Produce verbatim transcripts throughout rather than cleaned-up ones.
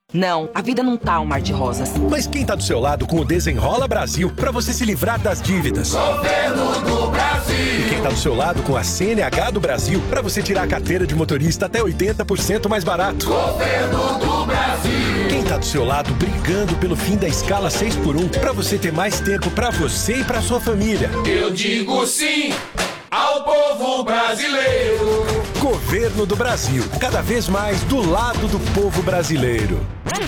Não, a vida não tá um mar de rosas. Mas quem tá do seu lado com o Desenrola Brasil pra você se livrar das dívidas? Governo do Brasil! E quem tá do seu lado com a C N H do Brasil pra você tirar a carteira de motorista até oitenta por cento mais barato? Governo do Brasil! Quem tá do seu lado brigando pelo fim da escala seis por um pra você ter mais tempo pra você e pra sua família? Eu digo sim ao povo brasileiro! Governo do Brasil, cada vez mais do lado do povo brasileiro.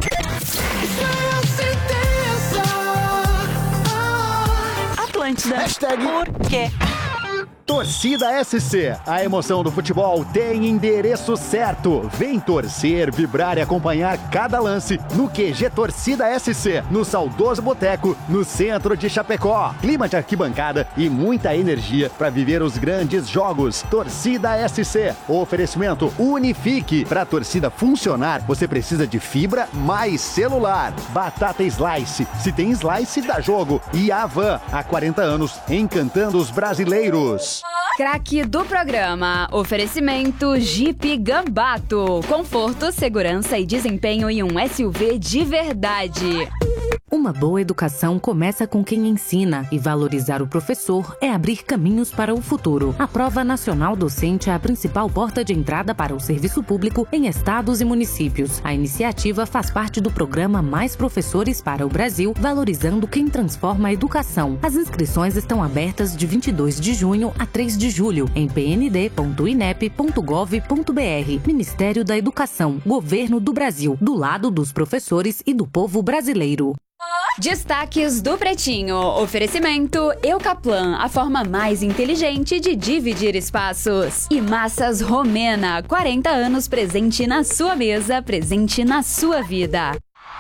Atlântida. Hashtag por quê? Torcida S C, a emoção do futebol tem endereço certo. Vem torcer, vibrar e acompanhar cada lance no Q G Torcida S C, no saudoso Boteco, no centro de Chapecó. Clima de arquibancada e muita energia para viver os grandes jogos. Torcida S C, oferecimento Unifique. Para a torcida funcionar, você precisa de fibra mais celular. Batata Slice, se tem slice, dá jogo. E Avan, há quarenta anos, encantando os brasileiros. Craque do programa. Oferecimento Jeep Gambato. Conforto, segurança e desempenho em um S U V de verdade. Uma boa educação começa com quem ensina, e valorizar o professor é abrir caminhos para o futuro. A Prova Nacional Docente é a principal porta de entrada para o serviço público em estados e municípios. A iniciativa faz parte do programa Mais Professores para o Brasil, valorizando quem transforma a educação. As inscrições estão abertas de vinte e dois de junho a três de julho em p n d ponto i n e p ponto gov ponto b r. Ministério da Educação, Governo do Brasil, do lado dos professores e do povo brasileiro. Destaques do Pretinho. Oferecimento Eucaplan, a forma mais inteligente de dividir espaços. E Massas Romena, quarenta anos presente na sua mesa, presente na sua vida.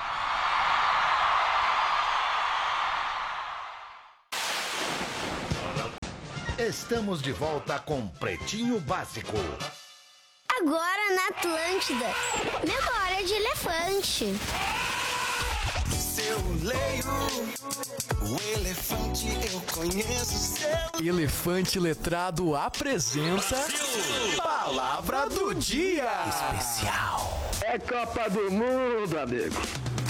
Estamos de volta com Pretinho Básico. Agora na Atlântida, memória de elefante. Eu leio o elefante, eu conheço seu. Elefante Letrado apresenta Palavra do Dia Especial. É Copa do Mundo, amigo.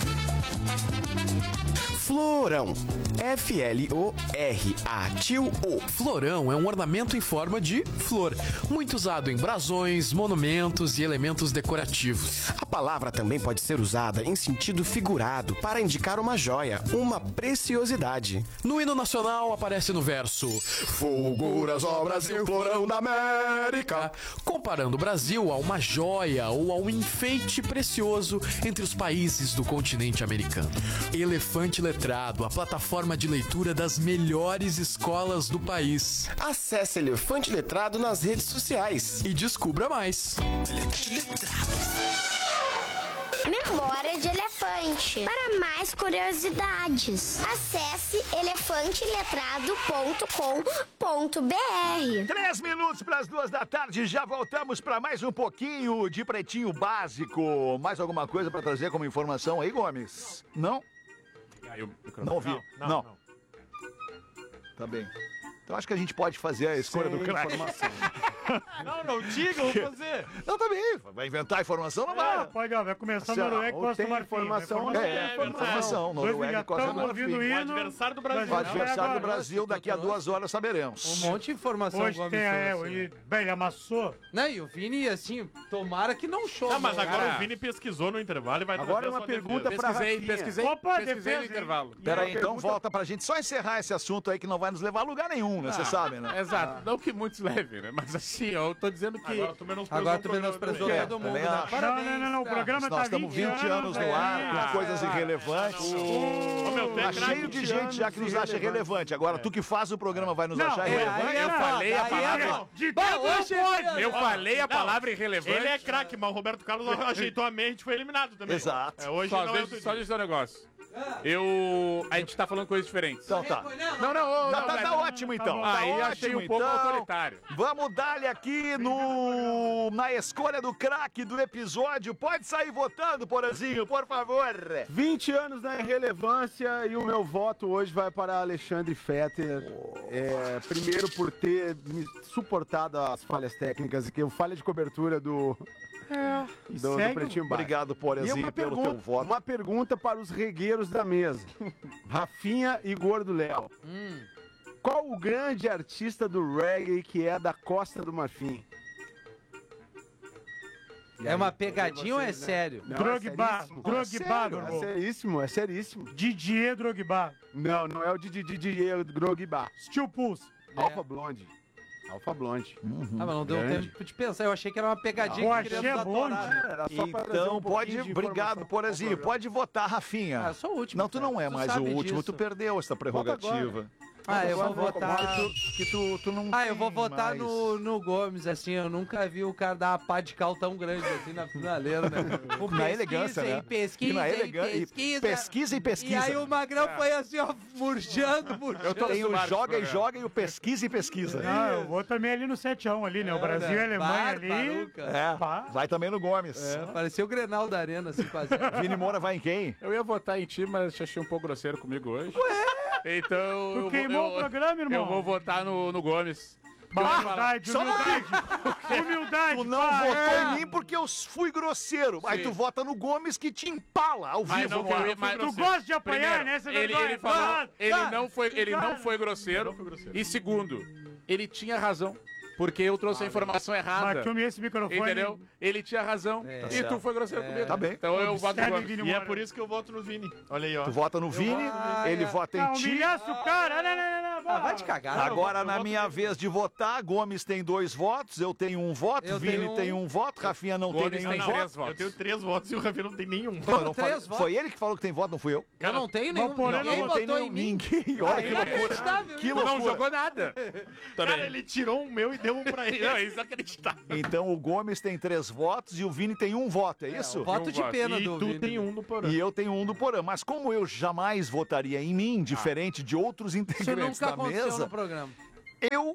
Florão. F L O R A Tio O. Florão é um ornamento em forma de flor, muito usado em brasões, monumentos e elementos decorativos. A palavra também pode ser usada em sentido figurado para indicar uma joia, uma preciosidade. No hino nacional aparece no verso Fulguras, ó Brasil, florão da América, comparando o Brasil a uma joia ou a um enfeite precioso entre os países do continente americano. Elefante Letrado, a plataforma de leitura das melhores escolas do país. Acesse Elefante Letrado nas redes sociais e descubra mais. Memória de elefante. Para mais curiosidades, acesse elefante letrado ponto com ponto b r. Três minutos para as duas da tarde, já voltamos para mais um pouquinho de Pretinho Básico. Mais alguma coisa para trazer como informação aí, Gomes? Não? Eu, eu, não ouvi. Não, não, não. não. Tá bem. Então acho que a gente pode fazer a escolha Sem do craque. Não, não diga, vou fazer. Não, tá bem. Vai inventar informação, não vai. É, pode, ó, vai começar Assim, ó, Noruega e Costa do Marfim. informação, é, é, informação. Noruega e Costa do Marfim. O adversário do Brasil. O adversário do Brasil, daqui a duas horas saberemos. Um monte de informação. Hoje tem, é, ele, bem, ele amassou. Não, e o Vini, assim, tomara que não chove. Ah, mas agora cara. O Vini pesquisou no intervalo e vai trazer agora uma pergunta pra Pesquisei, pesquisei, Opa, pesquisei no intervalo. Pera aí, então volta pra gente só encerrar esse assunto aí que não vai nos levar a lugar nenhum, né? Você sabe, né? Exato, não que muitos levem, né? Mas assim, eu tô dizendo que... Agora tu menosprezou, agora tu menosprezou todo mundo, né? Parabéns, não, não, não, o programa tá nós estamos vinte anos no ar, com coisas irrelevantes. Tá cheio de gente já que nos acha relevante. Agora, tu que faz o programa vai nos achar irrelevante? Eu falei a palavra... Eu falei a palavra irrelevante. Ele é craque, mas o Roberto Carlos ajeitou a mente e foi eliminado também. Exato. É, hoje só, não deixa, é só deixa eu um negócio. Eu... A gente tá falando coisas diferentes. Então tá. Não, não, não. Tá, tá, tá ótimo então. Tá aí tá achei ótimo, um pouco então. autoritário. Vamos dar-lhe aqui no... na escolha do craque do episódio. Pode sair votando, Porazinho, por favor. vinte anos da irrelevância e o meu voto hoje vai para Alexandre Fetter. É, primeiro por ter me suportado as falhas técnicas, que o falha de cobertura do... É. Do, do Pretinho Básico. Obrigado, Porazinho, pelo teu voto. Uma pergunta para os regueiros da mesa. Rafinha e Gordo Léo. Hum. Qual o grande artista do reggae que é da Costa do Marfim? É uma pegadinha ou é sério? Não, Drogba, é Drogba, sério, meu é irmão. seríssimo, é seríssimo. Didier Drogba. Não, não é o Didi- Didier Drogba. Steel Pulse. Alfa Blonde. Alfa Blonde. Ah, mas não deu Grande. tempo de pensar. Eu achei que era uma pegadinha Não, que achei queríamos Blonde. adorar. Era só pra trazer Então, um pode. pouquinho de Obrigado, informação Porazinho. ao programa. Pode votar, Rafinha. Ah, eu sou o último, Não, tu não é cara. Tu mais o sabe último. disso. Tu perdeu essa prerrogativa. Ah, eu vou Agora, votar... Que tu, que tu, tu não Ah, eu vou tem votar mais. no, no Gomes, assim, eu nunca vi o cara dar uma pá de cal tão grande assim na finaleira, né? O Na pesquisa elegância, né? e pesquisa, E na e elegância, e pesquisa. pesquisa e pesquisa. E aí o Magrão foi assim, ó, murchando, murchando. Eu tenho o joga e joga e o pesquisa e pesquisa. Não, eu vou também ali no sete a um ali, né? O Brasil e a Alemanha ali. Barbaruca. É, Pá. vai também no Gomes. É, parecia o Grenal da Arena, assim, quase. Vini Moura vai em quem? Eu ia votar em ti, mas achei um pouco grosseiro comigo hoje. Então. Tu eu vou- queimou eu- o programa, irmão. Eu vou votar no, no Gomes. Humildade, Só humildade. Humildade. Tu não pá, votou é. em mim porque eu fui grosseiro. Aí Sim. tu vota no Gomes que te empala ao Mas vivo. não, cara. eu- mas- Tu gosta de apanhar, Primeiro, né? Essa ele, vergonha. ele falou, Ah, ele tá. não foi, ele não foi grosseiro. E segundo, ele tinha razão. Porque eu trouxe a informação errada. Batume esse microfone. Entendeu? Ele tinha razão. É. E tu foi grosseiro comigo. Tá bem. Então eu voto no Observe, Gomes. Vini E Moura. é por isso que eu voto no Vini. Olha aí, ó. Tu vota no Vini, Ah, ele é. vota em Não, ti. humilhasse o cara. Não, não, não, não. Ah, vai te cagar. Agora, na minha vez de votar, Gomes tem dois votos, eu tenho um voto, Eu Vini tenho um- tem um voto, Rafinha não Gomes tem nenhum tem voto. três votos. Eu tenho três votos e o Rafinha não tem nenhum. Não, eu não Três falei- votos. foi ele que falou que tem voto, não fui eu. Eu não tenho nenhum. porém, Ninguém não tem votou nenhum, em mim. ninguém. Olha que loucura. Inacreditável. Que Tu não loucura. jogou nada. Também. Cara, ele tirou um meu e deu um pra ele. Não, isso é inacreditável. Então o Gomes tem três votos e o Vini tem um voto, é isso? O voto de voto. pena E do tu Vini. tem um no porão. E eu tenho um do Porã. Mas como eu jamais votaria em mim, diferente de outros Isso integrantes nunca da aconteceu mesa, no programa. eu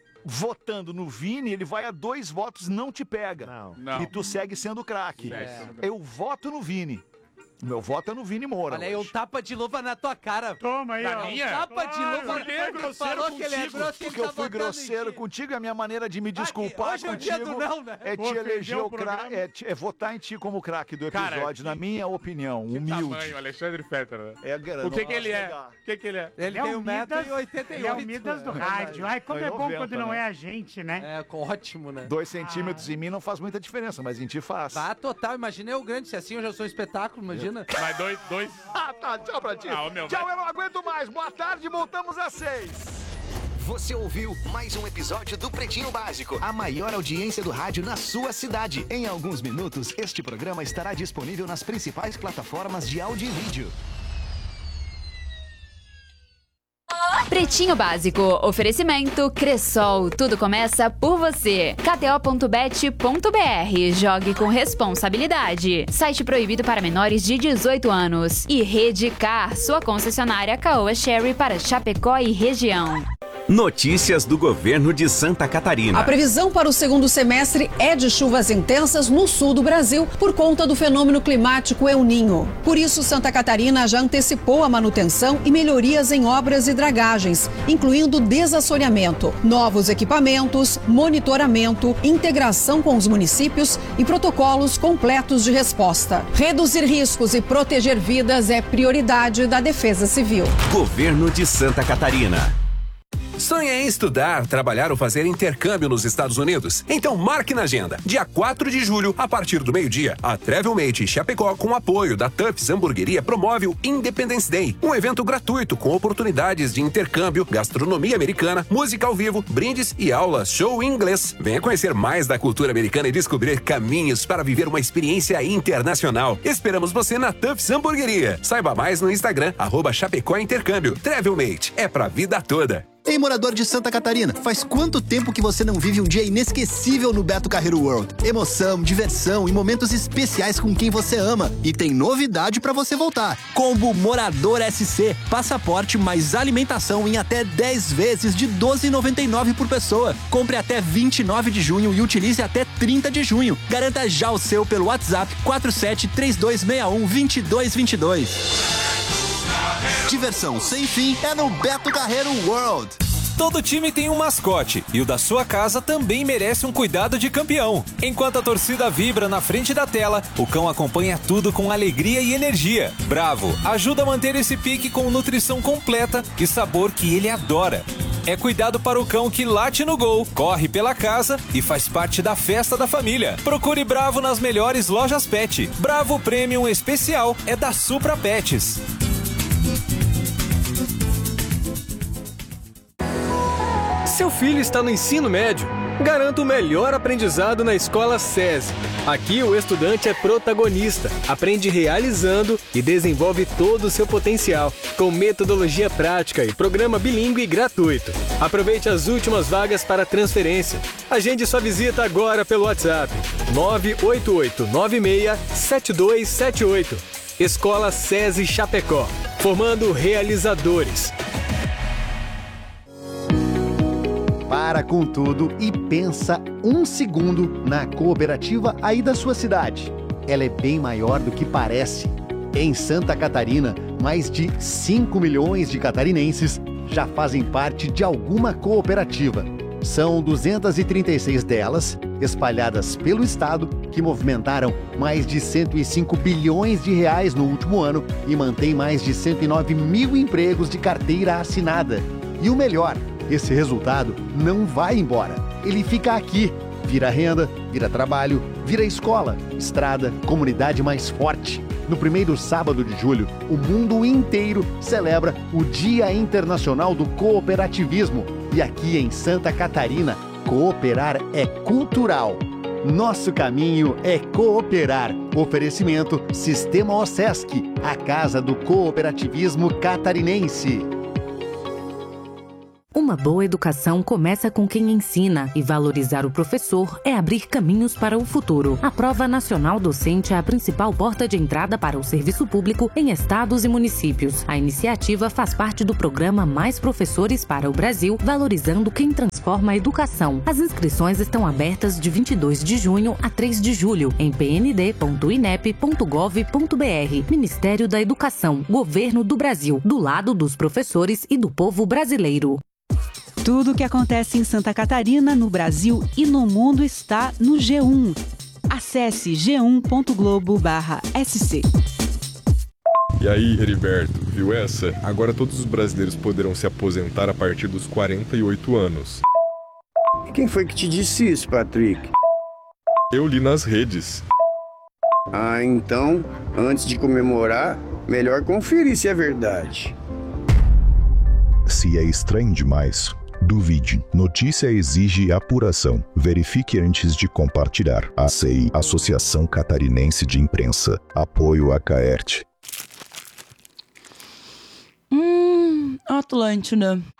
votando no Vini, ele vai a dois votos, não te pega. Não. Não. E tu segue sendo craque. É. Eu voto no Vini. Meu voto é no Vini Moura. Olha aí, um hoje. tapa de luva na tua cara. Toma aí, Da ó. minha? Tapa de luva. Claro, ele foi grosseiro falou que ele é contigo. grosso e ele Porque eu tá fui votando em grosseiro ti. contigo, a minha maneira de me desculpar hoje é o contigo dia do não, né? é te Ofendeu eleger o o craque, programa. é, te- é votar em ti como craque do Cara, episódio, na minha opinião, humilde. Tamanho, Alexandre Fetter, né? É, cara, O que não que ele posso é? negar. O que que ele é? Ele É tem o um metro Midas- e oitenta e Ele é o oito. Midas do né? rádio. Ai, como É é bom noventa, quando não né? é a gente, né? É, ótimo, né? Dois centímetros em mim não faz muita diferença, mas em ti faz. Vá total, imagina eu grande, se assim eu já sou um espetáculo, imagina. Mas dois, dois. Ah, tá, tchau pra ti. Ah, ô, meu, tchau, vai. eu não aguento mais. Boa tarde, voltamos às seis. Você ouviu mais um episódio do Pretinho Básico, a maior audiência do rádio na sua cidade. Em alguns minutos, este programa estará disponível nas principais plataformas de áudio e vídeo. Pretinho Básico, oferecimento Cressol, tudo começa por você. K T O ponto bet ponto B R, jogue com responsabilidade. Site proibido para menores de dezoito anos. E Rede Car, sua concessionária Caoa Sherry para Chapecó e região. Notícias do governo de Santa Catarina. A previsão para o segundo semestre é de chuvas intensas no sul do Brasil por conta do fenômeno climático El Niño. Por isso, Santa Catarina já antecipou a manutenção e melhorias em obras e dragagens, incluindo desassoreamento, novos equipamentos, monitoramento, integração com os municípios e protocolos completos de resposta. Reduzir riscos e proteger vidas é prioridade da Defesa Civil. Governo de Santa Catarina. Sonha em estudar, trabalhar ou fazer intercâmbio nos Estados Unidos? Então marque na agenda. Dia quatro de julho, a partir do meio-dia, a Travelmate Chapecó, com apoio da Tufts Hamburgueria, promove o Independence Day, um evento gratuito com oportunidades de intercâmbio, gastronomia americana, música ao vivo, brindes e aulas show em inglês. Venha conhecer mais da cultura americana e descobrir caminhos para viver uma experiência internacional. Esperamos você na Tufts Hamburgueria. Saiba mais no Instagram, arroba Chapecó Intercâmbio. Travelmate, é pra vida toda. Ei, morador de Santa Catarina, faz quanto tempo que você não vive um dia inesquecível no Beto Carreiro World? Emoção, diversão e momentos especiais com quem você ama. E tem novidade pra você voltar. Combo Morador S C. Passaporte mais alimentação em até dez vezes de doze reais e noventa e nove centavos por pessoa. Compre até vinte e nove de junho e utilize até trinta de junho. Garanta já o seu pelo WhatsApp quatro sete três dois seis um dois dois dois dois. Diversão sem fim é no Beto Carreiro World. Todo time tem um mascote e o da sua casa também merece um cuidado de campeão. Enquanto a torcida vibra na frente da tela, o cão acompanha tudo com alegria e energia. Bravo ajuda a manter esse pique com nutrição completa e sabor que ele adora. É cuidado para o cão que late no gol, corre pela casa e faz parte da festa da família. Procure Bravo nas melhores lojas pet. Bravo Premium Especial é da Supra Pets. Seu filho está no ensino médio? Garanta o melhor aprendizado na Escola SESI. Aqui o estudante é protagonista, aprende realizando e desenvolve todo o seu potencial, com metodologia prática e programa bilíngue gratuito. Aproveite as últimas vagas para transferência. Agende sua visita agora pelo WhatsApp nove oito oito nove seis sete dois sete oito. Escola SESI Chapecó, formando realizadores. Para com tudo e pensa um segundo na cooperativa aí da sua cidade. Ela é bem maior do que parece. Em Santa Catarina, mais de cinco milhões de catarinenses já fazem parte de alguma cooperativa. São duzentas e trinta e seis delas, espalhadas pelo estado, que movimentaram mais de cento e cinco bilhões de reais no último ano e mantém mais de cento e nove mil empregos de carteira assinada. E o melhor, esse resultado não vai embora. Ele fica aqui. Vira renda, vira trabalho, vira escola, estrada, comunidade mais forte. No primeiro sábado de julho, o mundo inteiro celebra o Dia Internacional do Cooperativismo. E aqui em Santa Catarina, cooperar é cultural. Nosso caminho é cooperar. Oferecimento Sistema OSESC, a casa do cooperativismo catarinense. Uma boa educação começa com quem ensina e valorizar o professor é abrir caminhos para o futuro. A Prova Nacional Docente é a principal porta de entrada para o serviço público em estados e municípios. A iniciativa faz parte do programa Mais Professores para o Brasil, valorizando quem transforma a educação. As inscrições estão abertas de vinte e dois de junho a três de julho em p n d ponto inep ponto gov ponto b r. Ministério da Educação, Governo do Brasil, do lado dos professores e do povo brasileiro. Tudo o que acontece em Santa Catarina, no Brasil e no mundo está no G um. Acesse g um ponto globo barra s c. E aí, Heriberto, viu essa? Agora todos os brasileiros poderão se aposentar a partir dos quarenta e oito anos. Quem foi que te disse isso, Patrick? Eu li nas redes. Ah, então, antes de comemorar, melhor conferir se é verdade. Se é estranho demais, duvide. Notícia exige apuração. Verifique antes de compartilhar. A C I, Associação Catarinense de Imprensa. Apoio a Caerte. Hum, Atlântida.